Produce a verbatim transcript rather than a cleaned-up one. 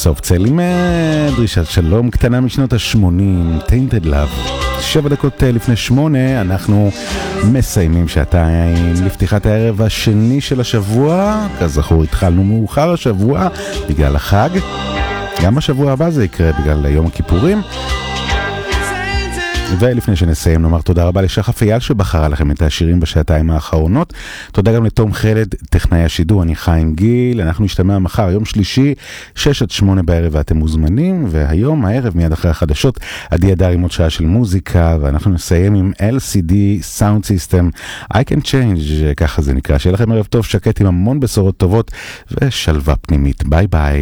סוף צל עם דרישת שלום קטנה משנות ה-שמונים, Tainted Love. שבע דקות לפני שמונה אנחנו מסיימים שעתיים לפתיחת הערב השני של השבוע. כזכור התחלנו מאוחר השבוע בגלל החג, גם השבוע הבא זה יקרה בגלל יום הכיפורים. ולפני שנסיים נאמר תודה רבה לשחף אייל שבחרה לכם את השירים בשעתיים האחרונות. תודה גם לתום חלד, טכנאי השידור. אני חיים גיל. אנחנו נשתמע מחר, יום שלישי, שש עד שמונה בערב, ואתם מוזמנים. והיום הערב מיד אחרי החדשות עדי אדר עם עוד שעה של מוזיקה, ואנחנו נסיים עם אל סי די Sound System I Can Change, ככה זה נקרא. שיהיה לכם ערב טוב, שקט עם המון בשורות טובות ושלווה פנימית. ביי ביי.